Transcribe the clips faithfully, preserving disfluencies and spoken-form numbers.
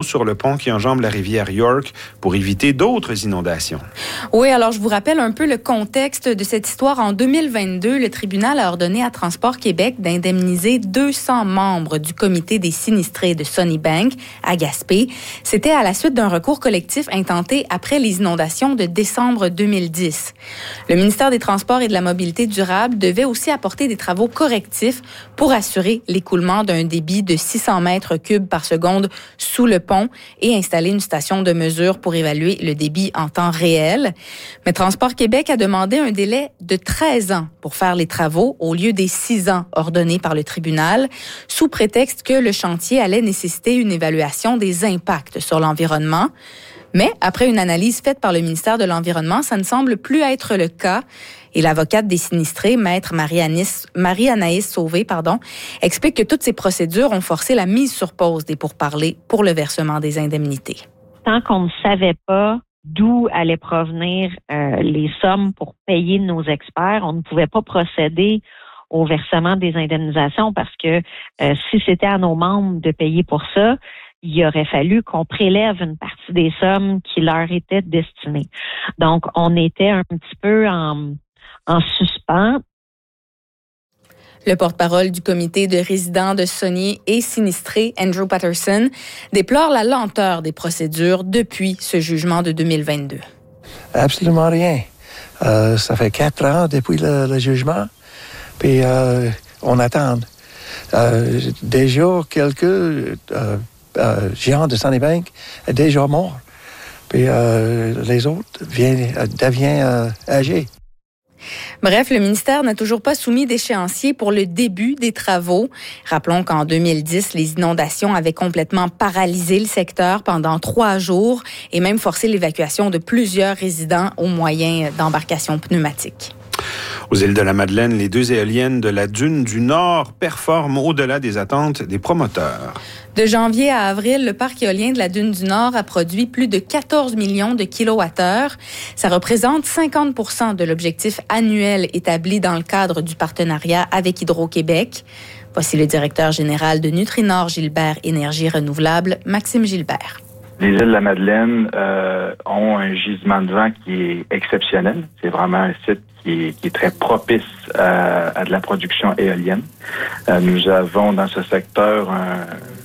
sur le pont qui enjambe la rivière York pour éviter d'autres inondations. Oui, alors je vous rappelle un peu le contexte de cette histoire. En deux mille vingt-deux, le tribunal a ordonné à Transport Québec d'indemniser deux cents membres du comité des sinistrés de Sunnybank à Gaspé. C'était à la suite d'un recours collectif intenté après les inondations de décembre deux mille dix. Le ministère des Transports et de la Mobilité durable devait aussi apporter des travaux correctifs pour assurer l'écoulement d'un débit de six cents mètres cubes par seconde sous le pont et installer une station de mesure pour évaluer le débit en temps réel. Mais Transport Québec a demandé un délai de treize ans pour faire les travaux au lieu des six ans ordonnés par le tribunal, sous prétexte que le chantier allait nécessiter une évaluation des impacts sur l'environnement. Mais après une analyse faite par le ministère de l'Environnement, ça ne semble plus être le cas. Et l'avocate des sinistrés, maître Marie-Anaïs Sauvé, pardon, explique que toutes ces procédures ont forcé la mise sur pause des pourparlers pour le versement des indemnités. Tant qu'on ne savait pas d'où allaient provenir euh, les sommes pour payer nos experts, on ne pouvait pas procéder au versement des indemnisations parce que euh, si c'était à nos membres de payer pour ça, il aurait fallu qu'on prélève une partie des sommes qui leur étaient destinées. Donc, on était un petit peu en, en suspens. Le porte-parole du comité de résidents de Sony et sinistrés, Andrew Patterson, déplore la lenteur des procédures depuis ce jugement de deux mille vingt-deux. Absolument rien. Euh, ça fait quatre ans depuis le, le jugement, puis euh, on attend. Euh, déjà, quelques euh, euh, géants de Sunnybank sont déjà morts, puis euh, les autres viennent, deviennent euh, âgés. Bref, le ministère n'a toujours pas soumis d'échéancier pour le début des travaux. Rappelons qu'en deux mille dix, les inondations avaient complètement paralysé le secteur pendant trois jours et même forcé l'évacuation de plusieurs résidents au moyen d'embarcations pneumatiques. Aux îles de la Madeleine, les deux éoliennes de la dune du Nord performent au-delà des attentes des promoteurs. De janvier à avril, le parc éolien de la dune du Nord a produit plus de quatorze millions de kilowattheures. Ça représente cinquante pour cent de l'objectif annuel établi dans le cadre du partenariat avec Hydro-Québec. Voici le directeur général de Nutrinor Gilbert Énergie Renouvelable, Maxime Gilbert. Les îles de la Madeleine euh, ont un gisement de vent qui est exceptionnel. C'est vraiment un site qui est, qui est très propice à, à de la production éolienne. Euh, nous avons dans ce secteur un,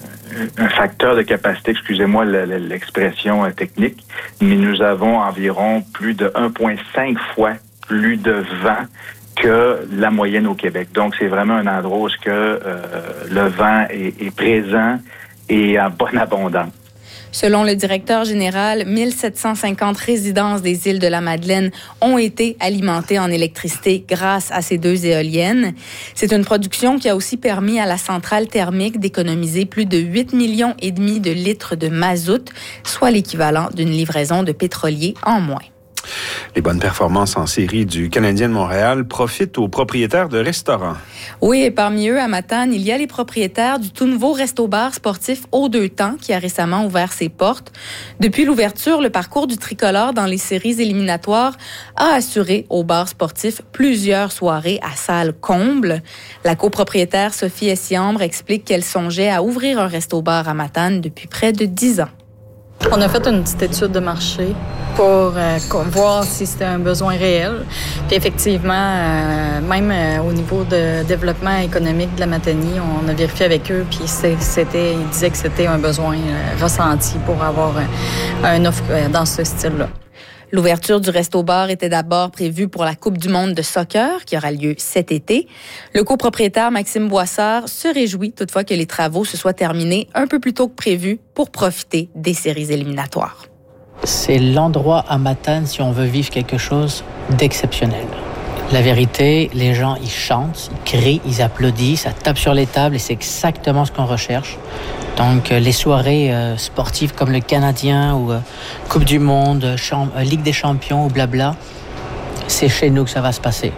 un facteur de capacité, excusez-moi l'expression technique, mais nous avons environ plus de un virgule cinq fois plus de vent que la moyenne au Québec. Donc, c'est vraiment un endroit où que, euh, le vent est, est présent et en bonne abondance. Selon le directeur général, mille sept cent cinquante résidences des îles de la Madeleine ont été alimentées en électricité grâce à ces deux éoliennes. C'est une production qui a aussi permis à la centrale thermique d'économiser plus de huit millions et demi de litres de mazout, soit l'équivalent d'une livraison de pétrolier en moins. Les bonnes performances en série du Canadien de Montréal profitent aux propriétaires de restaurants. Oui, et parmi eux, à Matane, il y a les propriétaires du tout nouveau resto-bar sportif Aux Deux Temps qui a récemment ouvert ses portes. Depuis l'ouverture, le parcours du tricolore dans les séries éliminatoires a assuré au bar sportif plusieurs soirées à salle comble. La copropriétaire Sophie Essiambre explique qu'elle songeait à ouvrir un resto-bar à Matane depuis près de dix ans. On a fait une petite étude de marché pour euh, voir si c'était un besoin réel. Puis effectivement, euh, même euh, au niveau de développement économique de la Matanie, on a vérifié avec eux, puis c'était, ils disaient que c'était un besoin euh, ressenti pour avoir euh, une offre euh, dans ce style-là. L'ouverture du resto-bar était d'abord prévue pour la Coupe du monde de soccer qui aura lieu cet été. Le copropriétaire Maxime Boissard se réjouit toutefois que les travaux se soient terminés un peu plus tôt que prévu pour profiter des séries éliminatoires. C'est l'endroit à Matane si on veut vivre quelque chose d'exceptionnel. La vérité, les gens, ils chantent, ils crient, ils applaudissent, ça tape sur les tables et c'est exactement ce qu'on recherche. Donc, euh, les soirées euh, sportives comme le Canadien ou euh, Coupe du Monde, champ- euh, Ligue des Champions ou blabla, c'est chez nous que ça va se passer.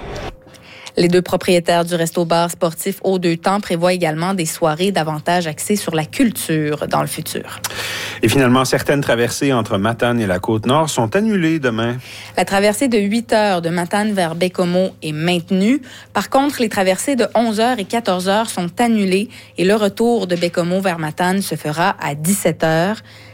Les deux propriétaires du resto-bar sportif Aux Deux Temps prévoient également des soirées davantage axées sur la culture dans le futur. Et finalement, certaines traversées entre Matane et la Côte-Nord sont annulées demain. La traversée de huit heures de Matane vers Baie-Comeau est maintenue. Par contre, les traversées de onze heures et quatorze heures sont annulées et le retour de Baie-Comeau vers Matane se fera à dix-sept heures.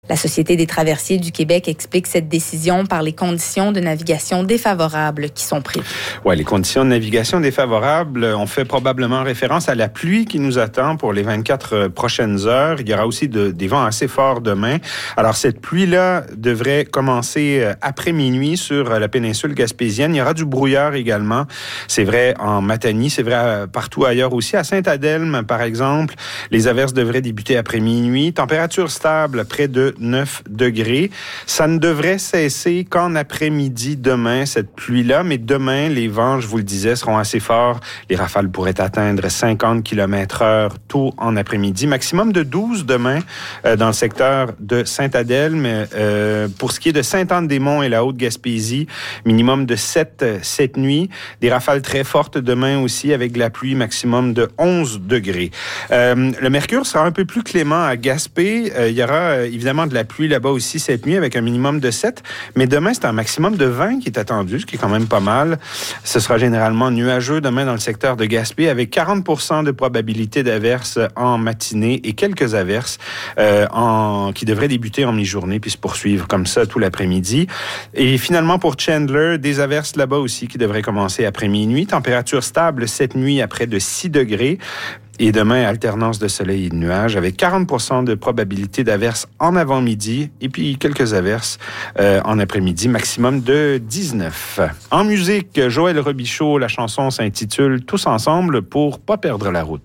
La Société des traversiers du Québec explique cette décision par les conditions de navigation défavorables qui sont prévues. Oui, les conditions de navigation défavorables, on fait probablement référence à la pluie qui nous attend pour les vingt-quatre prochaines heures. Il y aura aussi de, des vents assez forts demain. Alors, cette pluie-là devrait commencer après minuit sur la péninsule gaspésienne. Il y aura du brouillard également. C'est vrai en Matanie, c'est vrai partout ailleurs aussi. À Saint-Adelme, par exemple, les averses devraient débuter après minuit. Température stable, près de neuf degrés. Ça ne devrait cesser qu'en après-midi demain, cette pluie-là. Mais demain, les vents, je vous le disais, seront assez forts. Les rafales pourraient atteindre cinquante kilomètres heure tôt en après-midi. Maximum de douze demain euh, dans le secteur de Saint-Adelme. Euh, pour ce qui est de Sainte-Anne-des-Monts et la Haute-Gaspésie, minimum de sept cette nuit. Des rafales très fortes demain aussi avec de la pluie, maximum de onze degrés. Euh, le mercure sera un peu plus clément à Gaspé. Euh, il y aura euh, évidemment de la pluie là-bas aussi cette nuit avec un minimum de sept. Mais demain, c'est un maximum de vingt qui est attendu, ce qui est quand même pas mal. Ce sera généralement nuageux demain dans le secteur de Gaspé avec quarante pour cent de probabilité d'averses en matinée et quelques averses euh, en, qui devraient débuter en mi-journée puis se poursuivre comme ça tout l'après-midi. Et finalement, pour Chandler, des averses là-bas aussi qui devraient commencer après minuit. Température stable cette nuit à près de six degrés. Et demain, alternance de soleil et de nuages avec quarante pour cent de probabilité d'averses en avant-midi et puis quelques averses euh, en après-midi, maximum de dix-neuf. En musique, Joël Robichaud, la chanson s'intitule « Tous ensemble pour pas perdre la route ».